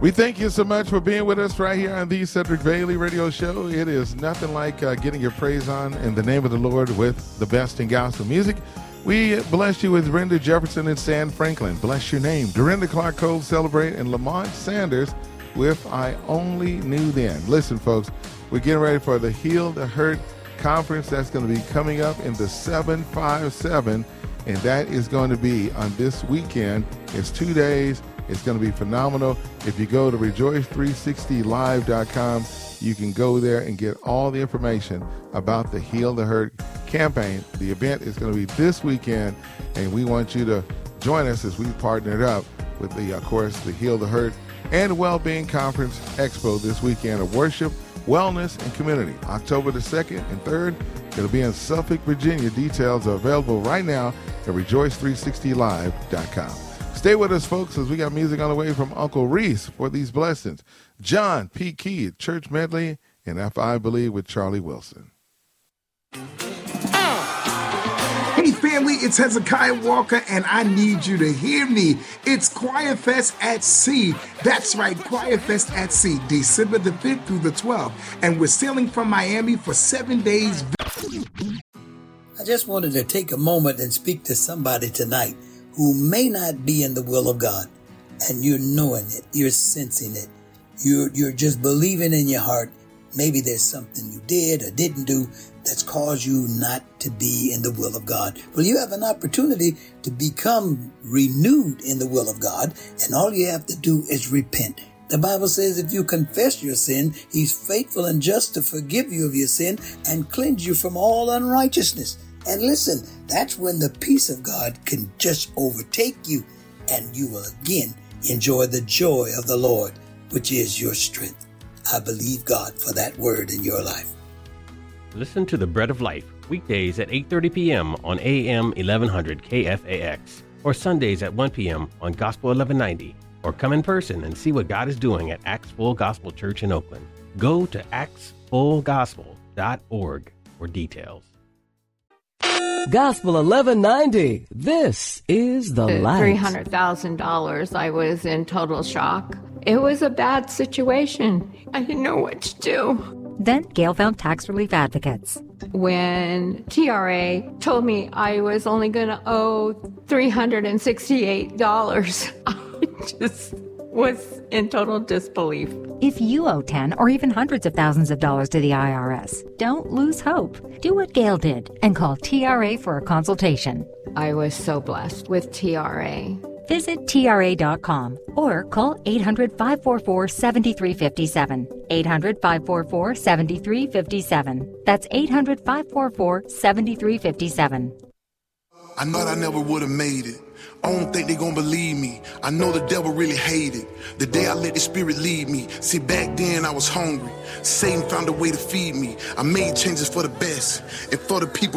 We thank you so much for being with us right here on the Cedric Bailey Radio Show. It is nothing like getting your praise on in the name of the Lord with the best in gospel music. We bless you with Brenda Jefferson and Stan Franklin. Bless your name. Dorinda Clark Cole Celebrate and Lamont Sanders with I Only Knew Then. Listen, folks, we're getting ready for the Heal the Hurt conference that's going to be coming up in the 757, and that is going to be on this weekend. It's 2 days. It's going to be phenomenal. If you go to rejoice360live.com, you can go there and get all the information about the Heal the Hurt campaign. The event is going to be this weekend, and we want you to join us as we partnered up with the, of course, the Heal the Hurt and Wellbeing Conference Expo this weekend of worship, wellness, and community. October the 2nd and 3rd, it'll be in Suffolk, Virginia. Details are available right now at rejoice360live.com. Stay with us, folks, as we got music on the way from Uncle Reese for these blessings. John P. Key, Church Medley, and If I Believe with Charlie Wilson. Hey family, it's Hezekiah Walker, and I need you to hear me. It's Choir Fest at Sea. That's right, Choir Fest at Sea, December the 5th through the 12th. And we're sailing from Miami for 7 days. I just wanted to take a moment and speak to somebody tonight who may not be in the will of God. And you're knowing it, you're sensing it. You're just believing in your heart. Maybe there's something you did or didn't do that's caused you not to be in the will of God. Well, you have an opportunity to become renewed in the will of God, and all you have to do is repent. The Bible says if you confess your sin, He's faithful and just to forgive you of your sin and cleanse you from all unrighteousness. And listen, that's when the peace of God can just overtake you, and you will again enjoy the joy of the Lord, which is your strength. I believe God for that word in your life. Listen to The Bread of Life, weekdays at 8:30 p.m. on AM 1100 KFAX, or Sundays at 1 p.m. on Gospel 1190, or come in person and see what God is doing at Acts Full Gospel Church in Oakland. Go to actsfullgospel.org for details. Gospel 1190. This is the light. $300,000. I was in total shock. It was a bad situation. I didn't know what to do. Then Gail found tax relief advocates. When TRA told me I was only going to owe $368, I just was in total disbelief. If you owe 10 or even hundreds of thousands of dollars to the IRS, don't lose hope. Do what Gail did and call TRA for a consultation. I was so blessed with TRA. Visit TRA.com or call 800-544-7357. 800-544-7357. That's 800-544-7357. I thought I never would have made it. I don't think they gonna believe me. I know the devil really hated the day I let the Spirit lead me. See, back then I was hungry. Satan found a way to feed me. I made changes for the best and for the people